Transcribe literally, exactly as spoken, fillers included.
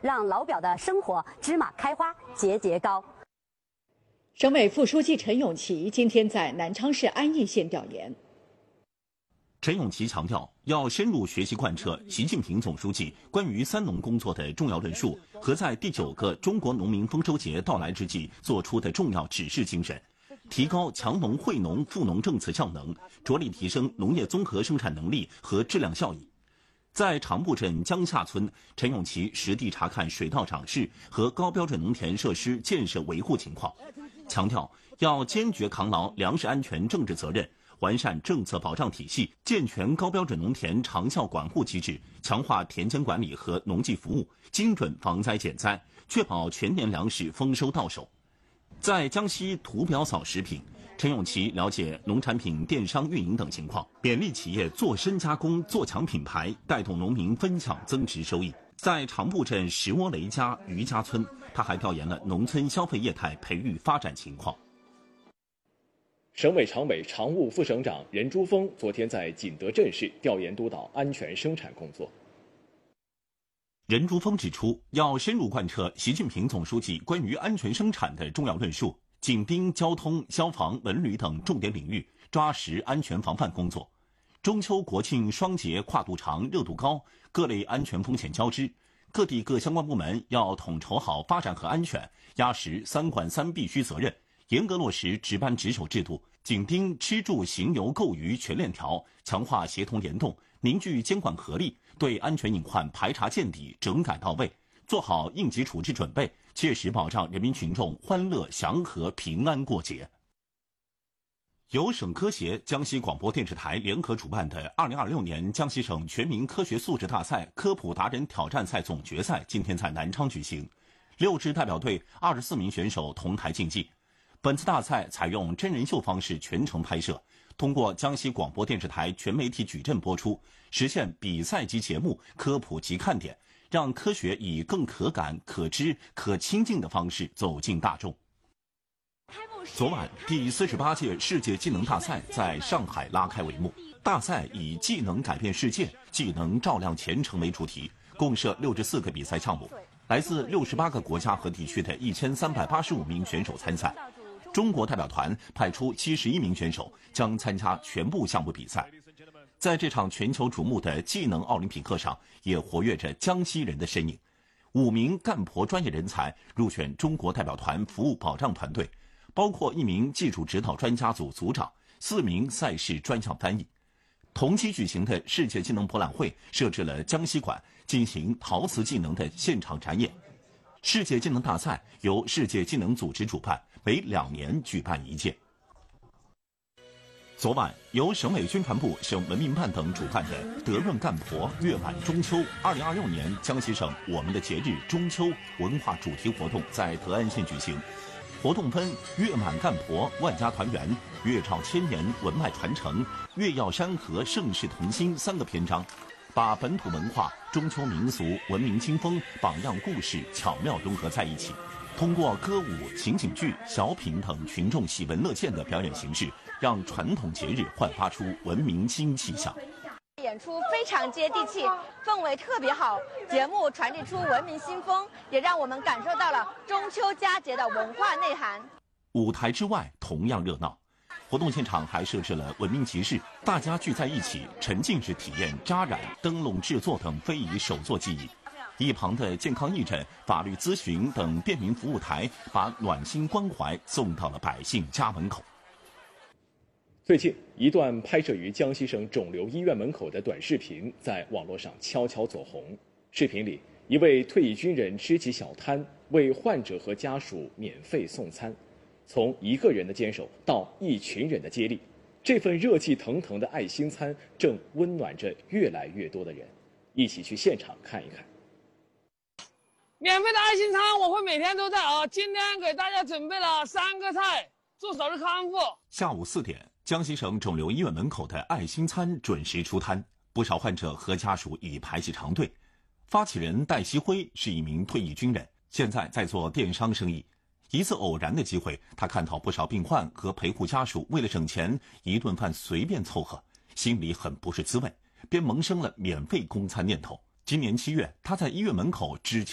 让老表的生活芝麻开花节节高。 省委副书记陈永琪今天在南昌市安义县调研。 陈永琪强调，要深入学习贯彻习近平总书记关于三农工作的重要论述和在第九个中国农民丰收节到来之际作出的重要指示精神，提高强农惠农富农政策效能，着力提升农业综合生产能力和质量效益。在长埠镇江夏村，陈永琪实地查看水稻长势和高标准农田设施建设维护情况，强调要坚决扛牢粮食安全政治责任，完善政策保障体系，健全高标准农田长效管护机制，强化田间管理和农技服务，精准防灾减灾，确保全年粮食丰收到手。在江西图表扫食品，陈永琪了解农产品电商运营等情况，勉励企业做深加工、做强品牌，带动农民分享增值收益。在长埠镇石窝雷家余家村，他还调研了农村消费业态培育发展情况。 省委常委、常务副省长任珠峰昨天在锦德镇市调研督导安全生产工作。 任珠峰指出，要深入贯彻习近平总书记关于安全生产的重要论述，紧盯交通、消防、文旅等重点领域，抓实安全防范工作。中秋国庆双节跨度长、热度高，各类安全风险交织，各地各相关部门要统筹好发展和安全，压实三管三必须责任，严格落实值班值守制度，紧盯吃住行游购娱全链条，强化协同联动，凝聚监管合力，对安全隐患排查见底、整改到位，做好应急处置准备，切实保障人民群众欢乐祥和平安过节。由省科协、江西广播电视台联合主办的二零二六年江西省全民科学素质大赛科普达人挑战赛总决赛今天在南昌举行，六支代表队二十四名选手同台竞技。本次大赛采用真人秀方式全程拍摄，通过江西广播电视台全媒体矩阵播出，实现比赛级节目、科普级看点，让科学以更可感、可知、可亲近的方式走进大众。昨晚，第四十八届世界技能大赛在上海拉开帷幕。大赛以“技能改变世界，技能照亮前程”为主题，共设六十四个比赛项目，来自六十八个国家和地区的一千三百八十五名选手参赛。中国代表团派出七十一名选手，将参加全部项目比赛。在这场全球瞩目的技能奥林匹克上，也活跃着江西人的身影。五名干婆专业人才入选中国代表团服务保障团队，包括一名技术指导专家组组长、四名赛事专项翻译。同期举行的世界技能博览会设置了江西馆，进行陶瓷技能的现场展演。世界技能大赛由世界技能组织主办，每两年举办一届。昨晚，由省委宣传部、省文明办等主办的“德润干婆月满中秋”二零二六年江西省我们的节日中秋文化主题活动在德安县举行。活动分月满干婆、万家团圆、月照千年、文脉传承、月耀山河、盛世同心三个篇章，把本土文化、中秋民俗、文明清风、榜样故事巧妙融合在一起。通过歌舞、情景剧、小品等群众喜闻乐见的表演形式，让传统节日焕发出文明新气象。 演出非常接地气，氛围特别好，节目传递出文明新风，也让我们感受到了中秋佳节的文化内涵。 舞台之外同样热闹，活动现场还设置了文明集市，大家聚在一起，沉浸式体验扎染、灯笼制作等非遗手作技艺。一旁的健康义诊、法律咨询等便民服务台，把暖心关怀送到了百姓家门口。 最近，一段拍摄于江西省肿瘤医院门口的短视频在网络上悄悄走红。视频里，一位退役军人支起小摊，为患者和家属免费送餐。从一个人的坚守到一群人的接力，这份热气腾腾的爱心餐正温暖着越来越多的人。一起去现场看一看。 免费的爱心餐我会每天都在啊！今天给大家准备了三个菜，祝早日康复。 下午四点，江西省肿瘤医院门口的爱心餐准时出摊，不少患者和家属已排起长队。发起人戴希辉是一名退役军人，现在在做电商生意。一次偶然的机会，他看到不少病患和陪护家属为了省钱，一顿饭随便凑合，心里很不是滋味，便萌生了免费供餐念头。今年七月，他在医院门口支